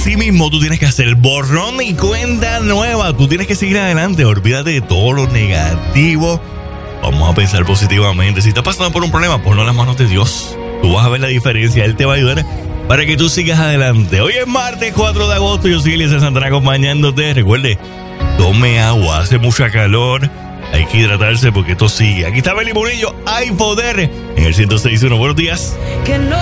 Así mismo tú tienes que hacer borrón y cuenta nueva. Tú tienes que seguir adelante. Olvídate de todo lo negativo. Vamos a pensar positivamente. Si estás pasando por un problema, ponlo en las manos de Dios. Tú vas a ver la diferencia. Él te va a ayudar para que tú sigas adelante. Hoy es martes 4 de agosto. Yo soy Eliezer Santana acompañándote. Recuerde, tome agua. Hace mucha calor. Hay que hidratarse porque esto sigue. Aquí está Beli Murillo. Hay poder en el 106.1. Buenos días. Que no